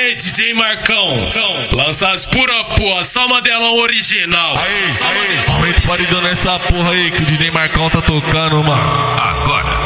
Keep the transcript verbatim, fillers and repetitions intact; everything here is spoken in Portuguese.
Aê, D J Marcão, lança as pura porra, só modelão original. Aí, aí, aumenta o paredão nessa porra aí que o D J Marcão tá tocando, mano. Agora